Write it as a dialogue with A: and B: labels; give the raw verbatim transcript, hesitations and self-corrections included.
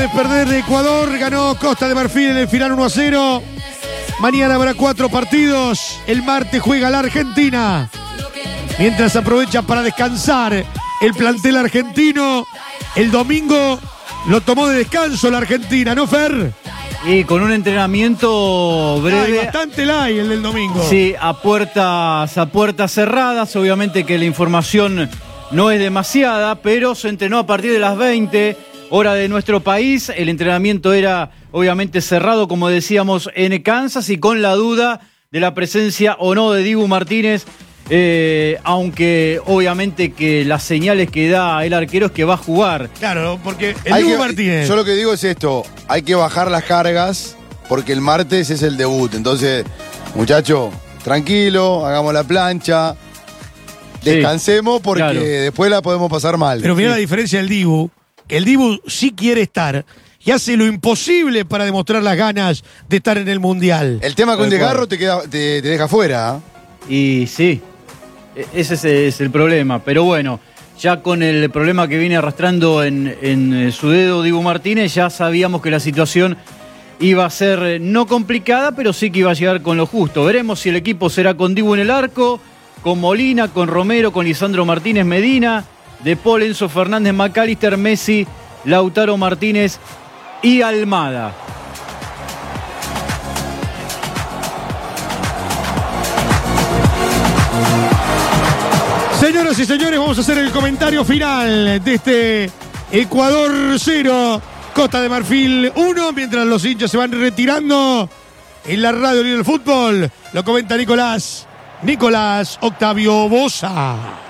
A: de perder Ecuador, ganó Costa de Marfil en el final uno a cero. Mañana habrá cuatro partidos. El martes juega la Argentina. Mientras aprovecha para descansar el plantel argentino. El domingo lo tomó de descanso la Argentina, ¿no, Fer?
B: Y con un entrenamiento breve.
A: Ay, bastante light el del domingo.
B: Sí, a puertas, a puertas cerradas. Obviamente que la información no es demasiada, pero se entrenó a partir de las veinte, hora de nuestro país. El entrenamiento era obviamente cerrado, como decíamos, en Kansas, y con la duda de la presencia o no de Dibu Martínez. Eh, aunque obviamente que las señales que da el arquero es que va a jugar.
A: Claro, porque el
C: Hay
A: Dibu
C: que-
A: Martínez.
C: Yo lo que digo es esto, hay que bajar las cargas porque el martes es el debut. Entonces, muchacho, tranquilo, hagamos la plancha,
B: Sí,
C: descansemos porque
B: claro.
C: después la podemos pasar mal.
A: Pero mira
B: Sí.
A: la diferencia del Dibu, que el Dibu sí quiere estar y hace lo imposible para demostrar las ganas de estar en el Mundial.
C: El tema con
B: Tal
C: Desgarro
B: cual.
C: te, queda, te, te deja fuera. ¿eh?
B: Y sí, e- ese es, es el problema. Pero bueno, ya con el problema que viene arrastrando en, en su dedo Dibu Martínez, ya sabíamos que la situación iba a ser eh, no complicada, pero sí que iba a llegar con lo justo. Veremos si el equipo será con Dibu en el arco, con Molina, con Romero, con Lisandro Martínez Medina, De Paul, Enzo Fernández, McAllister, Messi, Lautaro Martínez y Almada.
A: Señoras y señores, vamos a hacer el comentario final de este Ecuador cero, Costa de Marfil uno, mientras los hinchas se van retirando en la radio del fútbol. Lo comenta Nicolás, Nicolás Octavio Bosa.